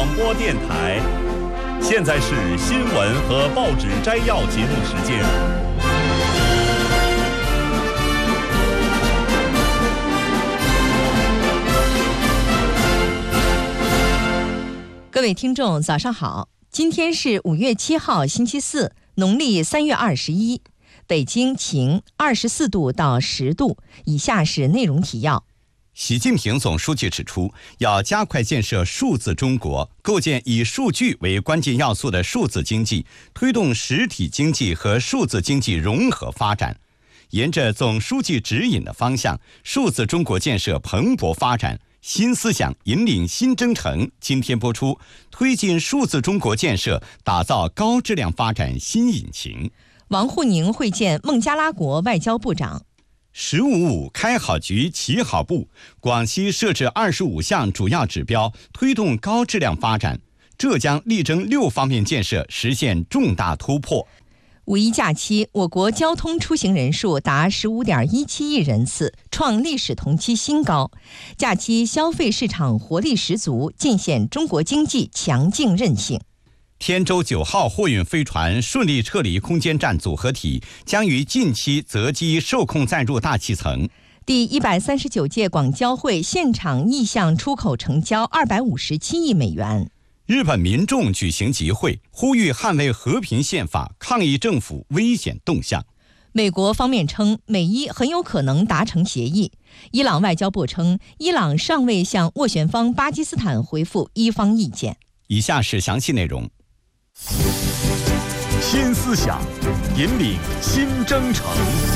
广播电台。现在是新闻和报纸摘要节目时间。 各位听众，早上好！今天是5月7号，星期四，农历3月21。北京晴，24度到10度。以下是内容提要。 习近平总书记指出，要加快建设数字中国，构建以数据为关键要素的数字经济，推动实体经济和数字经济融合发展。沿着总书记指引的方向，数字中国建设蓬勃发展，新思想引领新征程。今天播出，推进数字中国建设，打造高质量发展新引擎。 王沪宁会见孟加拉国外交部长。 “15+5”开好局，起好步。广西设置25项主要指标，推动高质量发展。浙江力争6方面建设实现重大突破。 五一假期，我国交通出行人数达15.17亿人次，创历史同期新高。假期消费市场活力十足，尽显中国经济强劲韧性。 天舟9号货运飞船顺利撤离空间站组合体，将于近期择机受控载入大气层。 第139届广交会现场意向出口成交257亿美元。 日本民众举行集会，呼吁捍卫和平宪法，抗议政府危险动向。 美国方面称，美伊很有可能达成协议。伊朗外交部称，伊朗尚未向斡旋方巴基斯坦回复伊方意见。 以下是详细内容。 新思想引领新征程。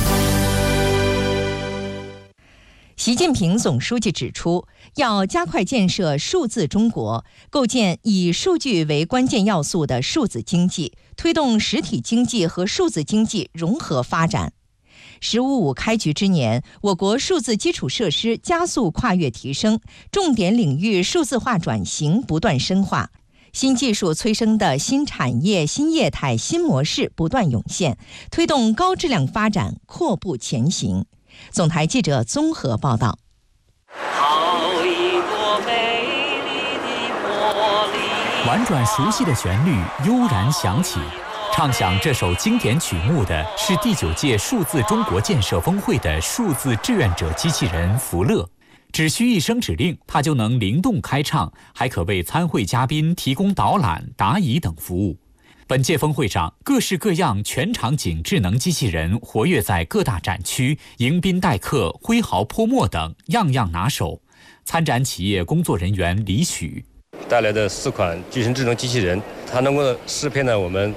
习近平总书记指出，要加快建设数字中国，构建以数据为关键要素的数字经济，推动实体经济和数字经济融合发展。“15+5”开局之年，我国数字基础设施加速跨越提升，重点领域数字化转型不断深化。新技术催生的新产业、新业态、新模式不断涌现，推动高质量发展阔步前行。总台记者综合报道。 好一朵美丽的茉莉。 婉转熟悉的旋律悠然响起，唱响这首经典曲目的是第9届数字中国建设峰会的数字志愿者机器人福乐。只需一声指令，它就能灵动开唱，还可为参会嘉宾提供导览、答疑等服务。本届峰会上，各式各样全场景智能机器人活跃在各大展区，迎宾待客、挥毫泼墨等，样样拿手。参展企业工作人员李许带来的4款具身智能机器人，它能够适配呢我们